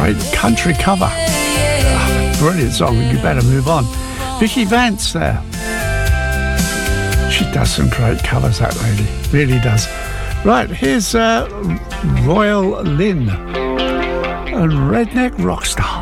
great country cover. Brilliant song. You better move on. Vicky Vance there. She does some great covers, that lady. Really does. Right, here's Royal Lynn, a redneck rock star.